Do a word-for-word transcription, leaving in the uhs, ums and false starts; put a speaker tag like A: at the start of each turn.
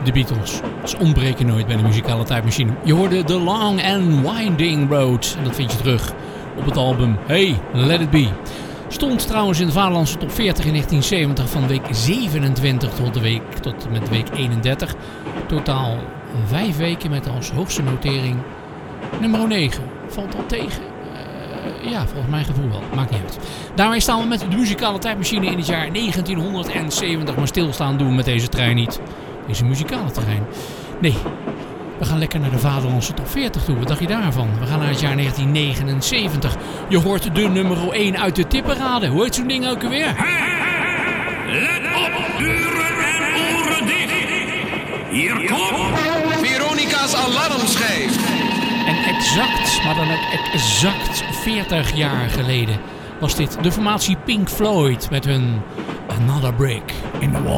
A: de Beatles. Ze ontbreken nooit bij de muzikale tijdmachine. Je hoorde The Long and Winding Road. En dat vind je terug op het album Hey, Let It Be. Stond trouwens in de Vaderlandse top veertig in negentien zeventig van week zevenentwintig tot, de week, tot met week eenendertig. Totaal vijf weken met als hoogste notering nummer negen. Valt dat tegen? Uh, ja, volgens mijn gevoel wel. Maakt niet uit. Daarmee staan we met de muzikale tijdmachine in het jaar negentienhonderdzeventig. Maar stilstaan doen we met deze trein niet. Deze muzikale trein. Nee. We gaan lekker naar de Vaderlandse top veertig toe. Wat dacht je daarvan? We gaan naar het jaar negentien negenenzeventig. Je hoort de nummer één uit de tipperaden. Hoe heet zo'n ding ook alweer?
B: Let op, deuren en oren dicht. Hier komt Veronica's alarmschijf.
A: En exact, maar dan ook exact veertig jaar geleden was dit de formatie Pink Floyd met hun Another Brick in the Wall.